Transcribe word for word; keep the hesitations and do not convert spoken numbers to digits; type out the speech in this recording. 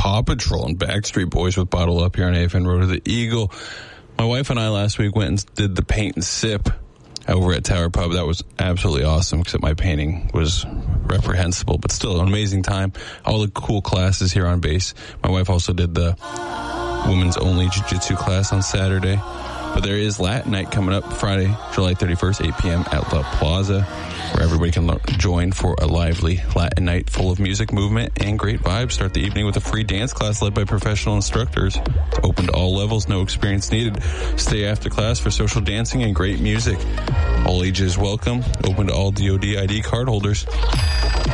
Paw Patrol and Backstreet Boys with Bottle Up here on A F N Road to the Eagle. My wife and I last week went and did the paint and sip over at Tower Pub. That was absolutely awesome, except my painting was reprehensible, but still an amazing time. All the cool classes here on base. My wife also did the women's only jiu-jitsu class on Saturday. But there is Latin Night coming up Friday, July thirty-first, eight p.m. at La Plaza, where everybody can lo- join for a lively Latin night full of music, movement, and great vibes. Start the evening with a free dance class led by professional instructors. It's open to all levels, no experience needed. Stay after class for social dancing and great music. All ages welcome. Open to all D O D I D card holders.